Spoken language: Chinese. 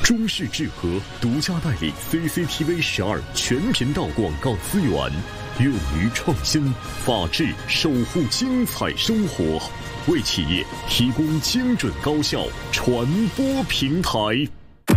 中视智和独家代理 CCTV12全频道广告资源，用于创新、法治，守护精彩生活，为企业提供精准高效传播平台。